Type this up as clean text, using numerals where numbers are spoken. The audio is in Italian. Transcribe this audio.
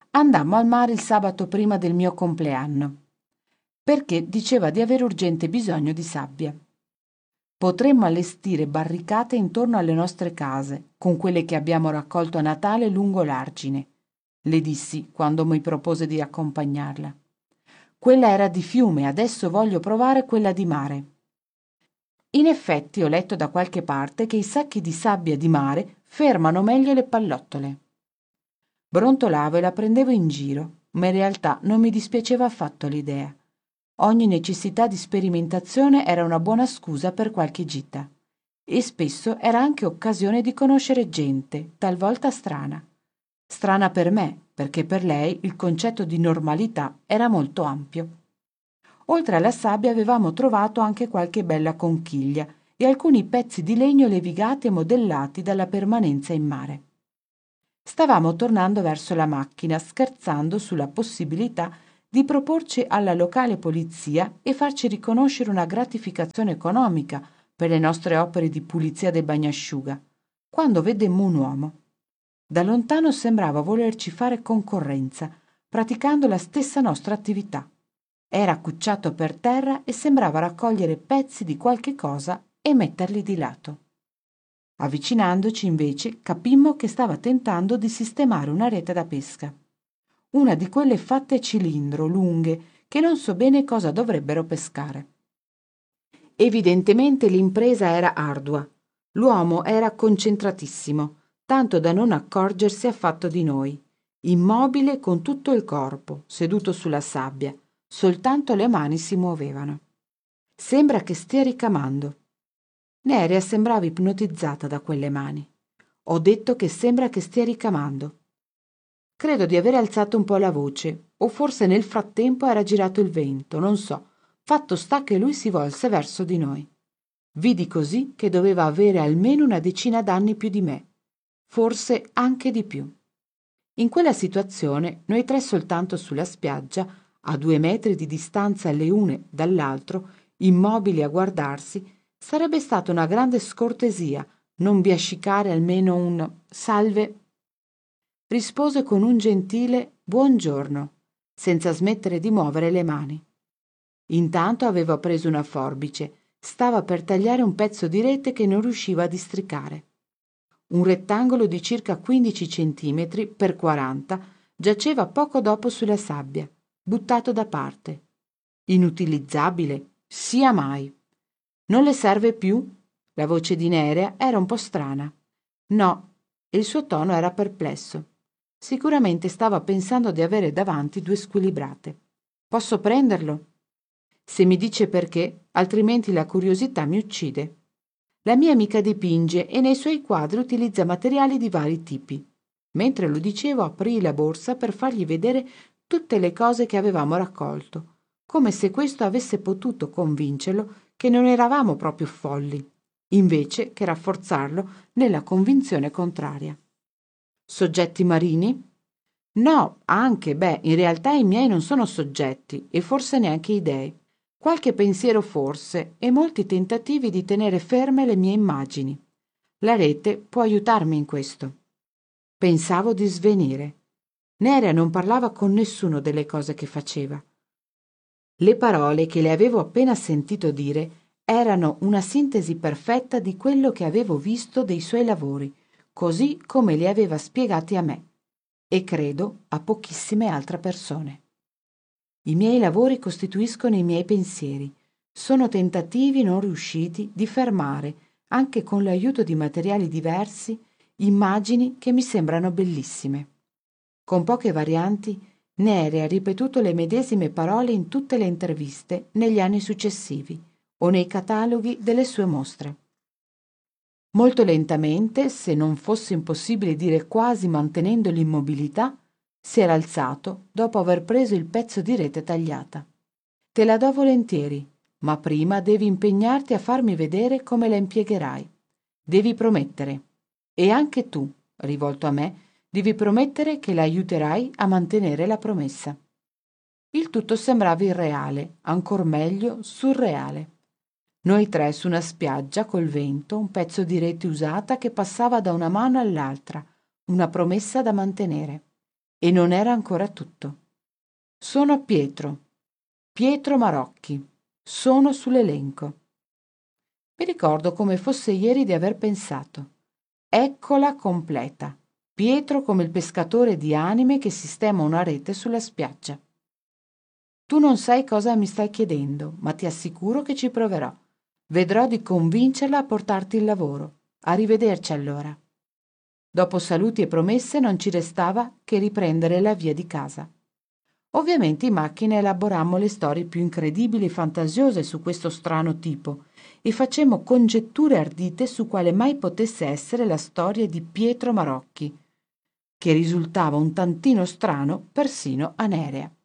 Andammo al mare il sabato prima del mio compleanno, perché diceva di avere urgente bisogno di sabbia. Potremmo allestire barricate intorno alle nostre case, con quelle che abbiamo raccolto a Natale lungo l'argine, le dissi quando mi propose di accompagnarla. Quella era di fiume, adesso voglio provare quella di mare. In effetti ho letto da qualche parte che i sacchi di sabbia di mare fermano meglio le pallottole. Brontolavo e la prendevo in giro, ma in realtà non mi dispiaceva affatto l'idea. Ogni necessità di sperimentazione era una buona scusa per qualche gita. E spesso era anche occasione di conoscere gente, talvolta strana. Strana per me, perché per lei il concetto di normalità era molto ampio. Oltre alla sabbia avevamo trovato anche qualche bella conchiglia e alcuni pezzi di legno levigati e modellati dalla permanenza in mare. Stavamo tornando verso la macchina, scherzando sulla possibilità di proporci alla locale polizia e farci riconoscere una gratificazione economica per le nostre opere di pulizia del bagnasciuga, quando vedemmo un uomo. Da lontano sembrava volerci fare concorrenza, praticando la stessa nostra attività. Era accucciato per terra e sembrava raccogliere pezzi di qualche cosa e metterli di lato. Avvicinandoci, invece, capimmo che stava tentando di sistemare una rete da pesca. Una di quelle fatte a cilindro, lunghe, che non so bene cosa dovrebbero pescare. Evidentemente l'impresa era ardua. L'uomo era concentratissimo, tanto da non accorgersi affatto di noi, immobile con tutto il corpo, seduto sulla sabbia, soltanto le mani si muovevano. Sembra che stia ricamando. Nerea sembrava ipnotizzata da quelle mani. Ho detto che sembra che stia ricamando. Credo di aver alzato un po' la voce, o forse nel frattempo era girato il vento, non so. Fatto sta che lui si volse verso di noi. Vidi così che doveva avere almeno una decina d'anni più di me, forse anche di più. In quella situazione, noi tre soltanto sulla spiaggia, a 2 metri di distanza l'une dall'altro, immobili a guardarsi, sarebbe stata una grande scortesia non biascicare almeno un salve. Rispose con un gentile buongiorno, senza smettere di muovere le mani. Intanto aveva preso una forbice, stava per tagliare un pezzo di rete che non riusciva a districare. Un rettangolo di circa 15 centimetri per 40 giaceva poco dopo sulla sabbia, buttato da parte. Inutilizzabile, sia mai. Non le serve più? La voce di Nerea era un po' strana. No, e il suo tono era perplesso. Sicuramente stava pensando di avere davanti due squilibrate. Posso prenderlo? Se mi dice perché, altrimenti la curiosità mi uccide. La mia amica dipinge e nei suoi quadri utilizza materiali di vari tipi. Mentre lo dicevo, aprii la borsa per fargli vedere tutte le cose che avevamo raccolto, come se questo avesse potuto convincerlo che non eravamo proprio folli, invece che rafforzarlo nella convinzione contraria. Soggetti marini? No, anche, in realtà i miei non sono soggetti e forse neanche idee. Qualche pensiero forse e molti tentativi di tenere ferme le mie immagini. La rete può aiutarmi in questo. Pensavo di svenire. Nerea non parlava con nessuno delle cose che faceva. Le parole che le avevo appena sentito dire erano una sintesi perfetta di quello che avevo visto dei suoi lavori, così come li aveva spiegati a me e credo a pochissime altre persone. I miei lavori costituiscono i miei pensieri, sono tentativi non riusciti di fermare, anche con l'aiuto di materiali diversi, immagini che mi sembrano bellissime. Con poche varianti, Neri ha ripetuto le medesime parole in tutte le interviste negli anni successivi o nei cataloghi delle sue mostre. Molto lentamente, se non fosse impossibile dire quasi mantenendo l'immobilità, si era alzato dopo aver preso il pezzo di rete tagliata. Te la do volentieri, ma prima devi impegnarti a farmi vedere come la impiegherai. Devi promettere. E anche tu, rivolto a me, devi promettere che la aiuterai a mantenere la promessa. Il tutto sembrava irreale, ancor meglio surreale. Noi tre su una spiaggia col vento, un pezzo di rete usata che passava da una mano all'altra, una promessa da mantenere. E non era ancora tutto. Sono Pietro Marocchi. Sono sull'elenco. Mi ricordo come fosse ieri di aver pensato. Eccola completa. Pietro come il pescatore di anime che sistema una rete sulla spiaggia. Tu non sai cosa mi stai chiedendo, ma ti assicuro che ci proverò. Vedrò di convincerla a portarti il lavoro. Arrivederci allora. Dopo saluti e promesse non ci restava che riprendere la via di casa. Ovviamente in macchina elaborammo le storie più incredibili e fantasiose su questo strano tipo e facemmo congetture ardite su quale mai potesse essere la storia di Pietro Marocchi, che risultava un tantino strano persino a Nerea.